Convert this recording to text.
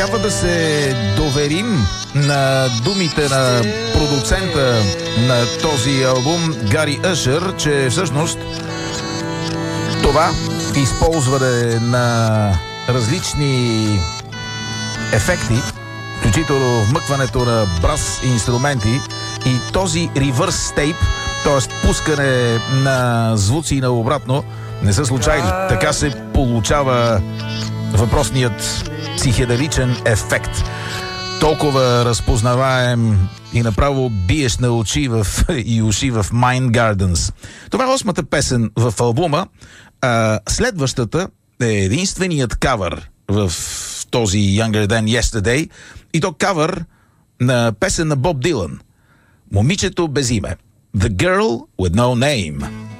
трябва да се доверим на думите на продуцента на този албум Гари Ъшър, че всъщност това използване на различни ефекти, включително вмъкването на брас инструменти и този ревърс тейп, т.е. пускане на звуци наобратно, не са случайни. Така се получава въпросният психеделичен ефект. Толкова разпознаваем и направо биеш на очи и уши в Mind Gardens. Това е 8-та песен в албума. Следващата е единственият кавър в този Younger Than Yesterday, и то кавър на песен на Боб Дилан. Момичето без име. The Girl with No Name.